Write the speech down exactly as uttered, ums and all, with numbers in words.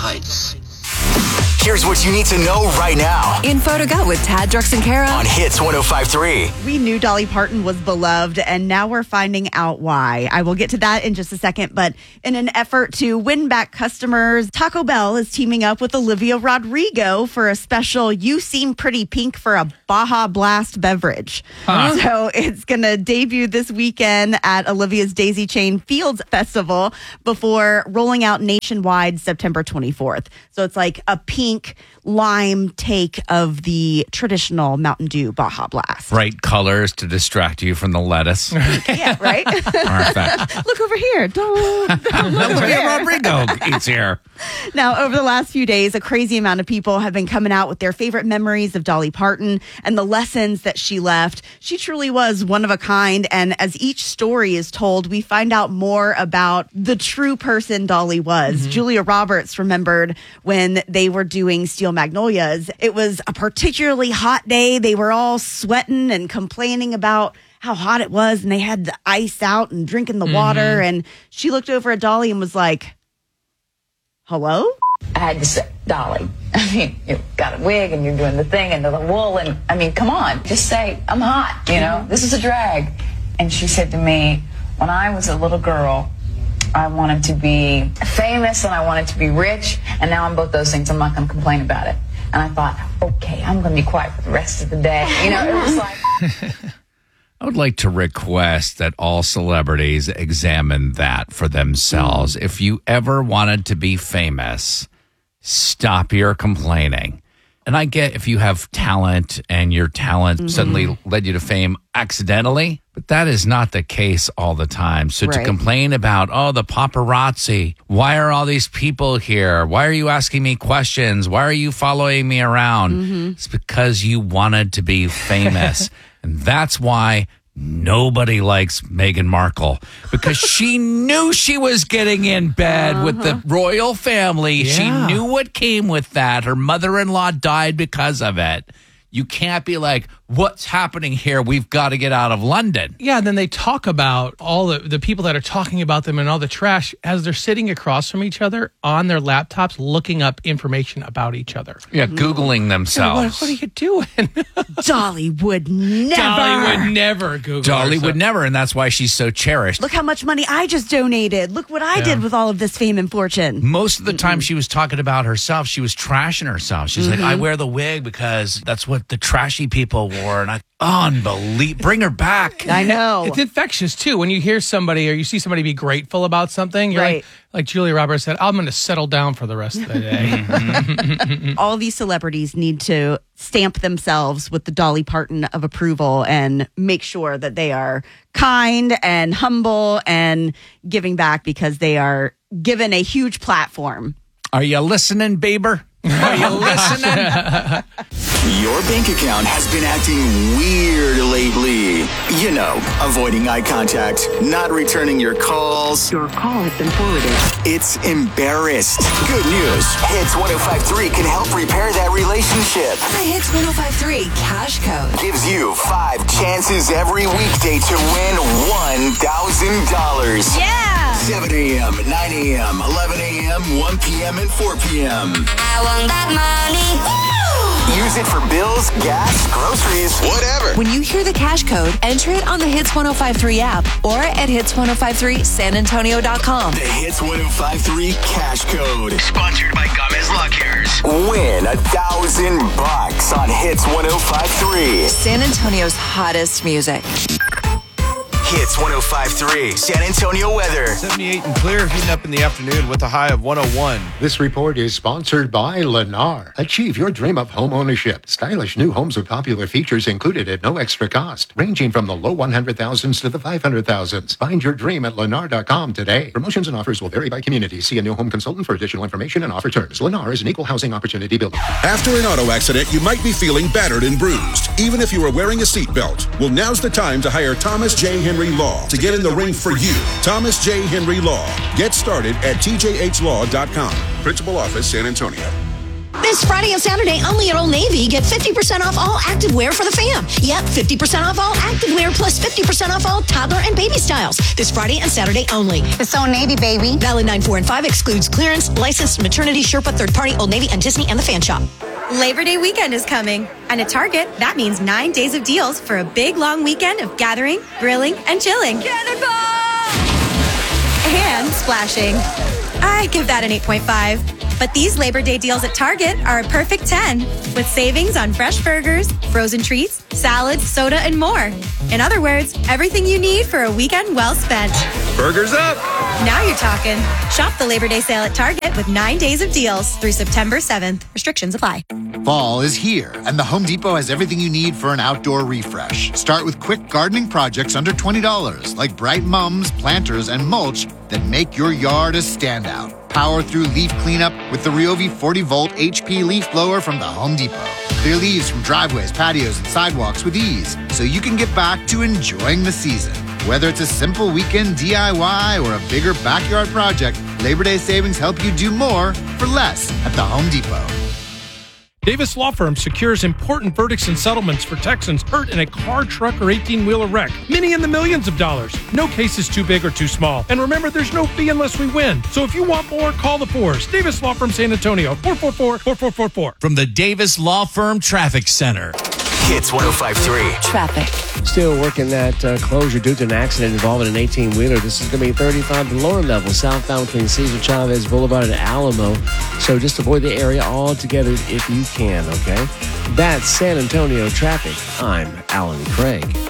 Heights. Here's what you need to know right now. Info to go with Tad, Drex, and Kara on Hits one oh five point three. We knew Dolly Parton was beloved, and now we're finding out why. I will get to that in just a second, but in an effort to win back customers, Taco Bell is teaming up with Olivia Rodrigo for a special You Seem Pretty Pink for a Baja Blast beverage. Huh. So it's going to debut this weekend at Olivia's Daisy Chain Fields Festival before rolling out nationwide September twenty-fourth. So it's like a pink lime take of the traditional Mountain Dew Baja Blast. Bright colors to distract you from the lettuce. Yeah, right? Perfect. Look over here. Don't, don't look over Olivia there. Rodrigo eats here. Now, over the last few days, a crazy amount of people have been coming out with their favorite memories of Dolly Parton and the lessons that she left. She truly was one of a kind. And as each story is told, we find out more about the true person Dolly was. Mm-hmm. Julia Roberts remembered when they were doing Steel Magnolias. It was a particularly hot day. They were all sweating and complaining about how hot it was, and they had the ice out and drinking the mm-hmm. water. And she looked over at Dolly and was like, hello? I had to say, Dolly, I mean, you've got a wig and you're doing the thing and the wool, and I mean, come on, just say, I'm hot, you know, this is a drag. And she said to me, when I was a little girl, I wanted to be famous and I wanted to be rich, and now I'm both those things. I'm not going to complain about it. And I thought, okay, I'm going to be quiet for the rest of the day. You know, it was like... I would like to request that all celebrities examine that for themselves. Mm. If you ever wanted to be famous, stop your complaining. And I get if you have talent and your talent mm-hmm. suddenly led you to fame accidentally, but that is not the case all the time. So right. to complain about, oh, the paparazzi, why are all these people here? Why are you asking me questions? Why are you following me around? Mm-hmm. It's because you wanted to be famous. And that's why nobody likes Meghan Markle, because she knew she was getting in bed uh-huh. with the royal family. Yeah. She knew what came with that. Her mother-in-law died because of it. You can't be like, what's happening here? We've got to get out of London. Yeah, and then they talk about all the, the people that are talking about them and all the trash as they're sitting across from each other on their laptops looking up information about each other. Yeah, Googling themselves. What, what are you doing? Dolly would never. Dolly would never Google Dolly herself. would never, and that's why she's so cherished. Look how much money I just donated. Look what I yeah. did with all of this fame and fortune. Most of the time Mm-mm. she was talking about herself, she was trashing herself. She's mm-hmm. like, I wear the wig because that's what the trashy people wore, and I unbelievable. Bring her back. I know. It's infectious too. When you hear somebody or you see somebody be grateful about something, you're right. like, like Julia Roberts said, I'm going to settle down for the rest of the day. All these celebrities need to stamp themselves with the Dolly Parton of approval and make sure that they are kind and humble and giving back because they are given a huge platform. Are you listening, Bieber? Are you listening? Your bank account has been acting weird lately. You know, avoiding eye contact, not returning your calls. Your call has been forwarded. It's embarrassed. Good news. Hits one oh five point three can help repair that relationship. The Hits one oh five point three Cash Code gives you five chances every weekday to win one thousand dollars. Yeah! seven a.m., nine a.m., eleven a.m., one p.m., and four p.m. I want that money. Woo! Use it for bills, gas, groceries, whatever. When you hear the Cash Code, enter it on the Hits one oh five point three app or at hits one oh five three san antonio dot com. The Hits one oh five point three Cash Code. Sponsored by Gomez Law Cares. Win a thousand bucks on Hits one oh five point three. San Antonio's hottest music. Hits one oh five point three San Antonio weather. seventy-eight and clear, heating up in the afternoon with a high of one oh one. This report is sponsored by Lennar. Achieve your dream of home ownership. Stylish new homes with popular features included at no extra cost, ranging from the low one hundred thousands to the five hundred thousands. Find your dream at lennar dot com today. Promotions and offers will vary by community. See a new home consultant for additional information and offer terms. Lennar is an equal housing opportunity builder. After an auto accident, you might be feeling battered and bruised, even if you are wearing a seatbelt. Well, now's the time to hire Thomas J. Henry Law to get in the ring for you. Thomas J. Henry Law. Get started at t j h law dot com. Principal Office, San Antonio. This Friday and Saturday, only at Old Navy, get fifty percent off all activewear for the fam. Yep, fifty percent off all activewear plus fifty percent off all toddler and baby styles. This Friday and Saturday only. It's Old Navy, baby. Valid nine four and five excludes clearance, licensed maternity, Sherpa, third party, Old Navy, and Disney, and the Fan Shop. Labor Day weekend is coming, and at Target, that means nine days of deals for a big, long weekend of gathering, grilling, and chilling. Cannonball! And splashing. I'd give that an eight point five. But these Labor Day deals at Target are a perfect ten, with savings on fresh burgers, frozen treats, salads, soda, and more. In other words, everything you need for a weekend well spent. Burgers up! Now you're talking. Shop the Labor Day sale at Target with nine days of deals through September seventh. Restrictions apply. Fall is here, and the Home Depot has everything you need for an outdoor refresh. Start with quick gardening projects under twenty dollars, like bright mums, planters, and mulch that make your yard a standout. Power through leaf cleanup with the Ryobi forty volt H P leaf blower from the Home Depot. Clear leaves from driveways, patios, and sidewalks with ease, so you can get back to enjoying the season. Whether it's a simple weekend D I Y or a bigger backyard project, Labor Day savings help you do more for less at the Home Depot. Davis Law Firm secures important verdicts and settlements for Texans hurt in a car, truck, or eighteen-wheeler wreck. Many in the millions of dollars. No case is too big or too small. And remember, there's no fee unless we win. So if you want more, call the Fours. Davis Law Firm San Antonio, four four four, four four four four. From the Davis Law Firm Traffic Center. Hits one oh five point three. Traffic. Still working that uh, closure due to an accident involving an eighteen-wheeler. This is going to be thirty-five, the lower level, southbound between Cesar Chavez Boulevard and Alamo. So just avoid the area altogether if you can, okay? That's San Antonio traffic. I'm Alan Craig.